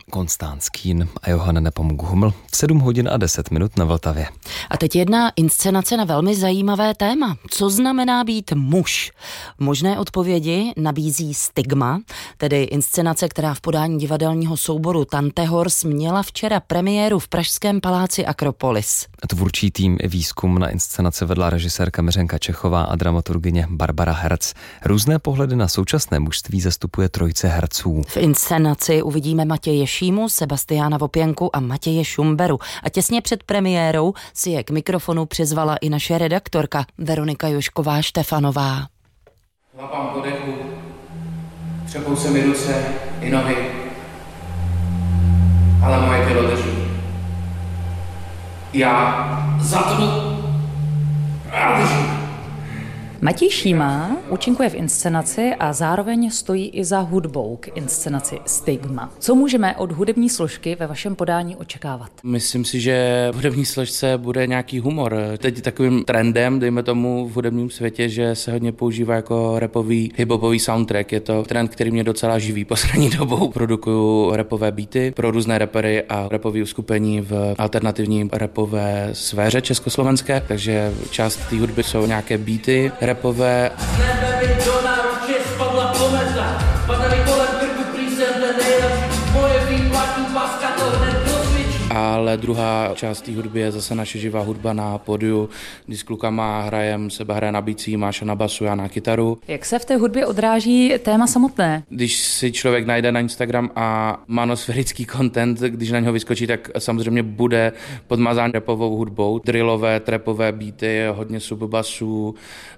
Konstanc Kín a Johana Nepomuk-Huml v 7 hodin a 10 minut na Vltavě. A teď jedna inscenace na velmi zajímavé téma. Co znamená být muž? Možné odpovědi nabízí Stigma, tedy inscenace, která v podání divadelního souboru Tante Horse měla včera premiéru v pražském paláci Akropolis. Tvůrčí tým i výzkum na inscenaci vedla režisérka Miřenka Čechová a dramaturgyně Barbara Herc. Různé pohledy na současné mužství zastupuje trojice herců. V inscenaci uvidíme Matěje Šímu, Sebastiána Vopěnku a Matěje Šumberu. A těsně před premiérou si je k mikrofonu přizvala i naše redaktorka Veronika Jošková-Štefanová. Lapám po dechu, třepou se mi ruce i nohy, ale moje tělo drží. Já zatnu a držím. Matěj Šíma účinkuje v inscenaci a zároveň stojí i za hudbou k inscenaci Stigma. Co můžeme od hudební složky ve vašem podání očekávat? Myslím si, že v hudební složce bude nějaký humor. Teď takovým trendem, dejme tomu v hudebním světě, že se hodně používá jako rapový, hiphopový soundtrack. Je to trend, který mě docela živí poslední dobou. Produkuju rapové beaty pro různé rapery a rapové uskupení v alternativní rapové sféře československé, takže část té hudby jsou nějaké beaty rapové. Ale druhá část té hudby je zase naše živá hudba na pódiu, kdy s klukama hrajem, Seba hraje na bicí, Máša na basu, já na kytaru. Jak se v té hudbě odráží téma samotné? Když si člověk najde na Instagram a manosférický content, když na něho vyskočí, tak samozřejmě bude podmazán rapovou hudbou. Drillové, trapové beaty, hodně subbasů,